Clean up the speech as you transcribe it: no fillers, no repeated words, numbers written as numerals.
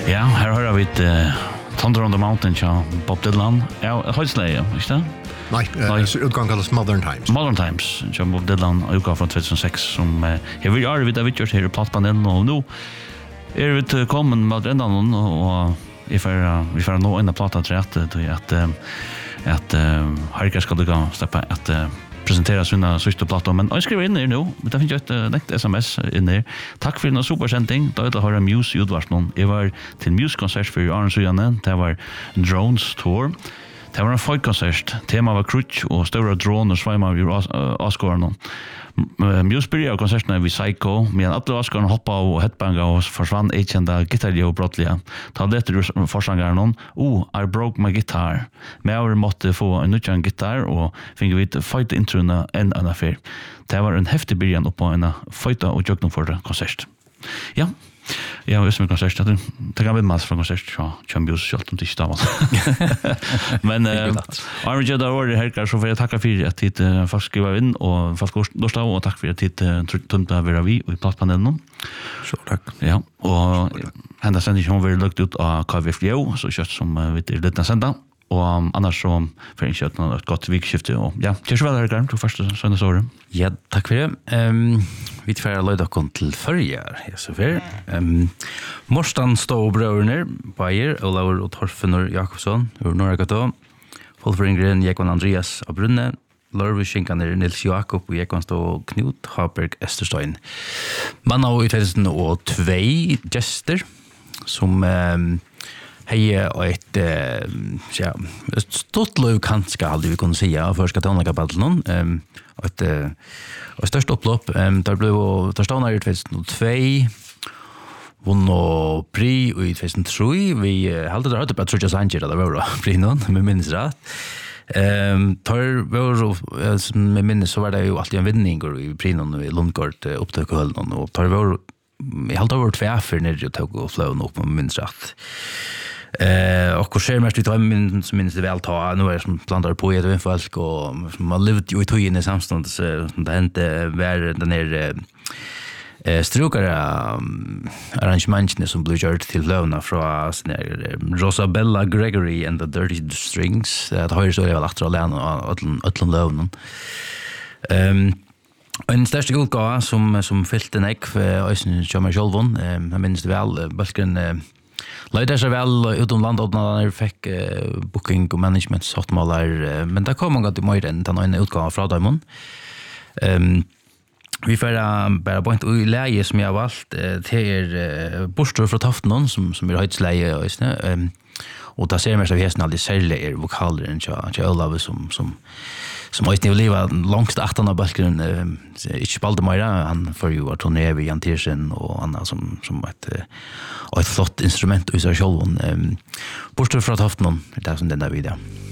Ja, här har vi ett Thunder on the Mountain tja Bob Dylan. Ja, höjdsläge, inte det? Nej, utgång kallas Modern Times. Modern Times, tja Bob Dylan, utgång från 2006 som jag vill göra vid Avicii här i plattpanelen och nu vi kommen med ändan och vi får nå en platta till att Harika ska gå släppa att presentera sina sista plattor, men jag skriver in er nu. Det finns ju ett SMS in där. Tack för en supersändning. Då har jag Muse utvarsnon. Jag var till Muse-konsert för Arne Sujane. Det var Drones Tour. Det var en folkkonsert. Tema var Crutch och stora drone och svämmar vid Oscarna. Muse började konserterna vid Psycho, men alla Oscarna hoppade och headbanga och försvann ekända gitarrljud brottliga. Ta det till forsangaren I broke my guitar. Men jag måtte få en nutjan gitarr och fick vi fight introna en annan affär. Det var en häftig början på en fighta och jökna för konsert. Ja. Ja, visst med konsert. Det kan vi mass från konsert. Ja, Muse självt om det inte var. Men Arne Jada var det här så får jag tacka för att tid fast skriva in och fast gårsta och tack för att tid tunta vara vi i plattpanelen. Så tack. Ja, och hända sen inte hon vill lagt ut av KVFLO så kött som vi till detta sända. Och annars så för en kött något gott vikskifte och ja, det är väl här till första söndagsåret. Ja, tack för det. Vi får löda kom till förjar. Ja, så för. Morstan Ståbröderna, Bayer, Olaur och Torfenor Jakobsson, ur Norra Gata. Wolfringren, Jekon Andreas av Brunne, Lörviskinkaner Nils Jakob och Jekon Stå Knut Haberg Esterstein. Man har utvecklat och två gäster som hej och ett ja stort lov kanske aldrig vi kunde säga för ska tonliga battlen ett störst upplopp där blev där stod när det 2 vunno pri i 2003 vi hade det rätt på Trudja Sanchez där var pri någon med minns rätt tar var med minns så var det ju alltid en vinning i pri någon i Lundgård upptäcka höll någon och tar var jag hade varit tvärför när jag tog och flow upp med minns rätt och hur ser mest ut av minns det väl ta nu är som plantar på ett och folk och man levt ju i tojen i samstånd så det inte var den här strukare arrangemangen som blev gjort till lövna från Rosabella Gregory and the Dirty Strings det har ju så väl att lära och lövnen en största utgåva som fyllt en ägg för ösen Chamber Sjolvon jag minns det väl balken Leider sig väl utom landet när jag fick booking och management softmalar men där kom man till mer än den ena utgåvan från dem. Vi får bara point i läge som jag valt till Borstor från Tofton som är höjdsläge och där ser man så hästen alltid säljer vokaler än jag Olav som har inte livat långt 18 av balken inte spalde mer han för ju att turné vid Jan Tirsen och annat som ett flott instrument i sig själv Borstor från Tofton det är som den där videon.